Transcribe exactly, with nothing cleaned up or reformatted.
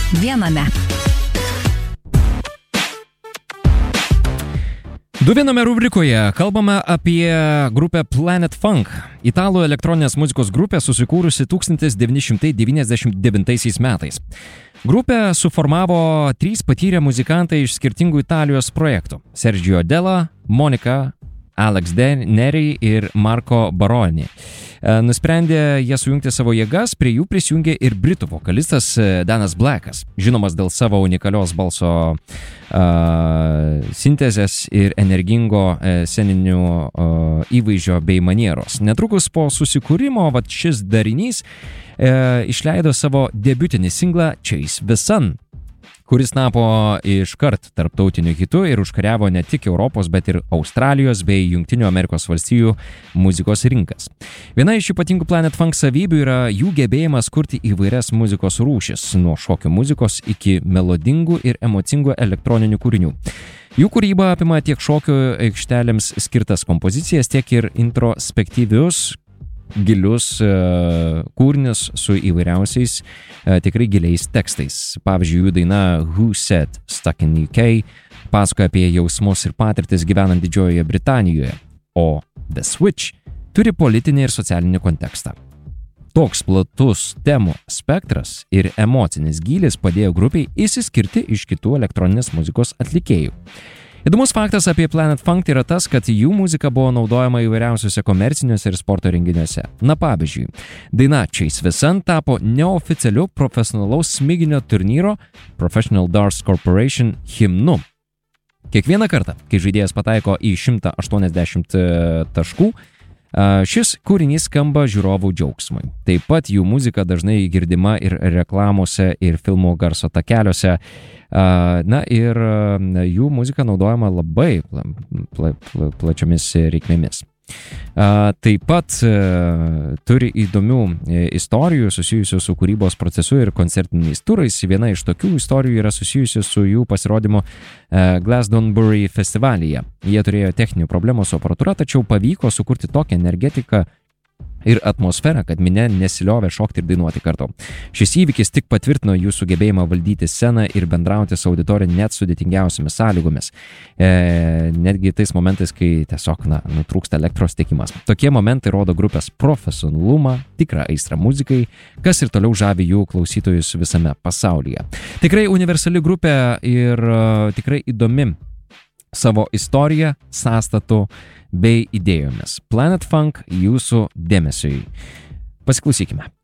viename. Du viename rubrikoje kalbame apie grupę Planet Funk, italų elektroninės muzikos grupė susikūrusi tūkstantis devyni šimtai devyniasdešimt devintaisiais metais. Grupę suformavo trys patyrę muzikantai iš skirtingų Italijos projektų – Sergio Della, Monica, Alex Neri ir Marco Baroni. Nusprendė jie sujungti savo jėgas, prie jų prisijungė ir britų vokalistas Danas Blackas, žinomas dėl savo unikalios balso uh, sintezės ir energingo uh, sceninių uh, įvaizdžio bei manieros. Netrukus po susikūrimo vat šis darinys uh, išleido savo debiutinį singlą Chase the Sun, kuris tapo iškart tarptautiniu hitu ir užkariavo ne tik Europos, bet ir Australijos bei Jungtinių Amerikos valstijų muzikos rinkas. Viena iš ypatingų Planet Funk savybių yra jų gebėjimas kurti įvairias muzikos rūšis, nuo šokio muzikos iki melodingų ir emocingų elektroninių kūrinių. Jų kūryba apima tiek šokio aikštelėms skirtas kompozicijas, tiek ir introspektyvius, gilius uh, kūrinius su įvairiausiais uh, tikrai giliais tekstais. Pavyzdžiui, jų daina Who Said Stuck in U K pasakoja apie jausmus ir patirtis gyvenant Didžiojoje Britanijoje, o The Switch turi politinį ir socialinį kontekstą. Toks platus temų spektras ir emocinis gylis padėjo grupiai išsiskirti iš kitų elektroninės muzikos atlikėjų. Įdomus faktas apie Planet Funk yra tas, kad jų muzika buvo naudojama įvairiausiuose komerciniuose ir sporto renginiuose. Na pavyzdžiui, daina Chase the Sun tapo neoficialiu profesionalaus smiginio turnyro Professional Darts Corporation himnu. Kiekvieną kartą, kai žaidėjas pataiko į šimtą aštuoniasdešimt taškų, šis kūrinys skamba žiūrovų džiaugsmui. Taip pat jų muzika dažnai girdima ir reklamose, ir filmų garso takeliuose. Na ir jų muzika naudojama labai pla, pla, pla, plačiomis reikmėmis. Taip pat turi įdomių istorijų susijusių su kūrybos procesu ir koncertiniais turais. Viena iš tokių istorijų yra susijusi su jų pasirodymu Glastonbury festivalyje. Jie turėjo techninių problemų su aparatūra, tačiau pavyko sukurti tokią energetiką ir atmosferą, kad minia nesiliovė šokti ir dainuoti kartu. Šis įvykis tik patvirtino jų sugebėjimą valdyti sceną ir bendrauti su auditorija net sudėtingiausiamis sąlygomis. E, netgi tais momentais, kai tiesiog na, nutrūksta elektros tiekimas. Tokie momentai rodo grupės profesionalumą, tikrą aistrą muzikai, kas ir toliau žavi jų klausytojus visame pasaulyje. Tikrai universali grupė ir uh, tikrai įdomi savo istoriją, sąstatų bei idėjomis. Planet Funk jūsų dėmesiui. Pasiklausykime.